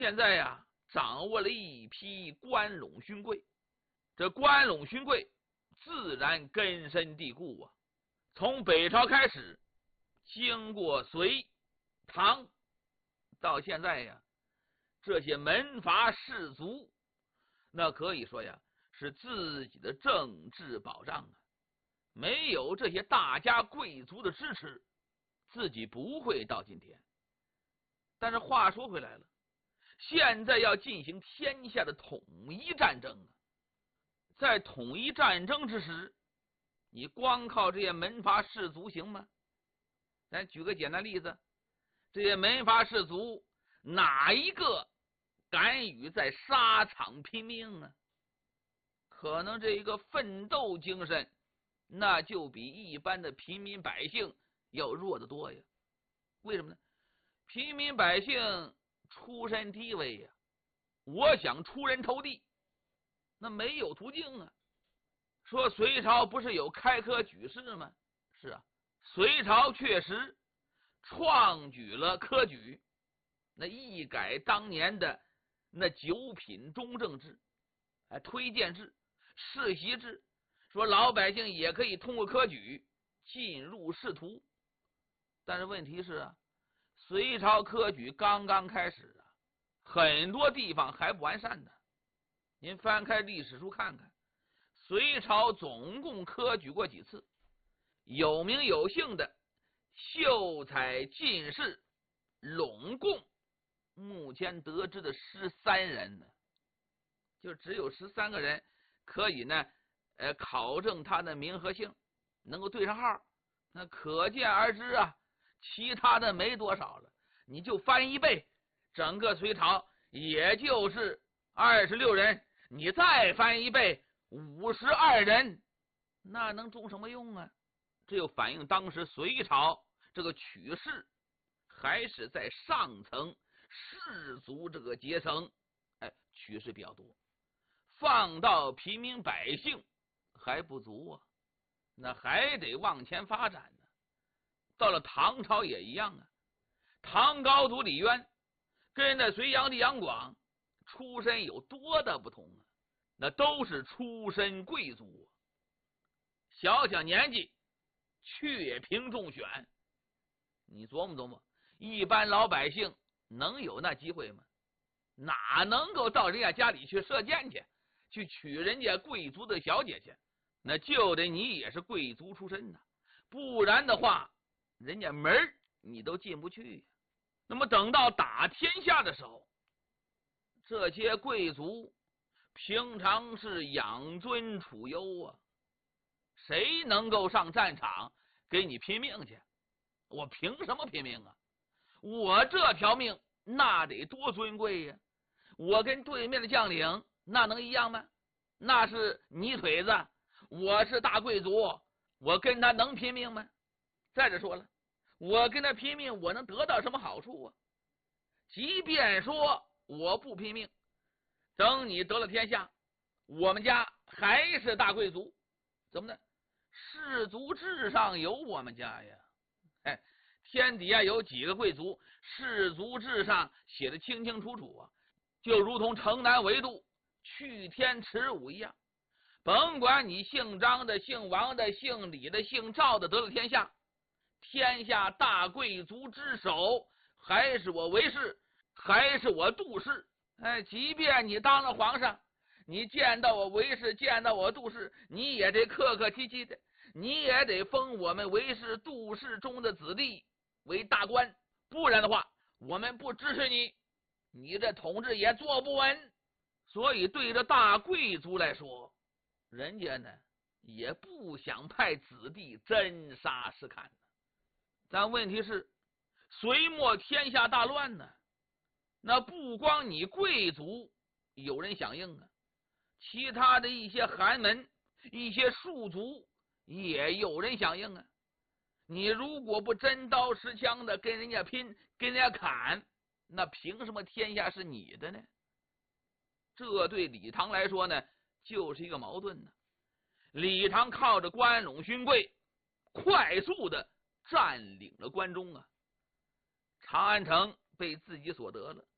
现在呀，掌握了一批关陇勋贵，这关陇勋贵自然根深蒂固啊。从北朝开始，经过隋、唐，到现在呀，这些门阀士族，那可以说呀，是自己的政治保障啊。没有这些大家贵族的支持，自己不会到今天。但是话说回来了，现在要进行天下的统一战争啊，在统一战争之时，你光靠这些门阀士族行吗？咱举个简单例子，这些门阀士族哪一个敢于在沙场拼命啊？可能这一个奋斗精神，那就比一般的平民百姓要弱得多呀。为什么呢？平民百姓出身低微呀，我想出人头地，那没有途径啊。说隋朝不是有开科举士吗？是啊，隋朝确实创举了科举，那一改当年的那九品中正制、推荐制、世袭制，说老百姓也可以通过科举进入仕途。但是问题是啊，隋朝科举刚刚开始啊，很多地方还不完善呢。您翻开历史书看看，隋朝总共科举过几次？有名有姓的秀才进士拢共目前得知的13人呢，就只有13个人可以呢考证他的名和姓，能够对上号。那可见而知啊，其他的没多少了。你就翻一倍，整个隋朝也就是26人，你再翻一倍52人，那能中什么用啊？这就反映当时隋朝这个取士还是在上层士族这个阶层取士比较多，放到平民百姓还不足啊，那还得往前发展呢。到了唐朝也一样啊，唐高祖李渊跟着隋炀帝杨广出身有多大不同啊？那都是出身贵族啊，小小年纪却凭中选。你琢磨琢磨，一般老百姓能有那机会吗？哪能够到人家家里去射箭去，去娶人家贵族的小姐去？那就得你也是贵族出身呐，不然的话人家门你都进不去呀。那么等到打天下的时候，这些贵族平常是养尊处优啊，谁能够上战场给你拼命去？我凭什么拼命啊？我这条命那得多尊贵呀！我跟对面的将领那能一样吗？那是泥腿子，我是大贵族，我跟他能拼命吗？再者说了，我跟他拼命，我能得到什么好处啊？即便说我不拼命，等你得了天下，我们家还是大贵族，怎么呢？氏族制上有我们家呀。天底下有几个贵族，氏族制上写的清清楚楚啊，就如同城南纬度去天池五一样。甭管你姓张的、姓王的、姓李的、姓赵的得了天下，天下大贵族之首还是我为氏，还是我杜氏。即便你当了皇上，你见到我为氏，见到我杜氏，你也得客客气气的，你也得封我们为氏杜氏中的子弟为大官，不然的话我们不支持你，你这统治也坐不稳。所以对着大贵族来说，人家呢也不想派子弟真杀实砍呢。但问题是隋末天下大乱呢，那不光你贵族有人响应啊，其他的一些寒门、一些庶族也有人响应啊。你如果不真刀实枪的跟人家拼，跟人家砍，那凭什么天下是你的呢？这对李唐来说呢，就是一个矛盾呢。李唐靠着关陇勋贵，快速的占领了关中啊，长安城被自己所得了。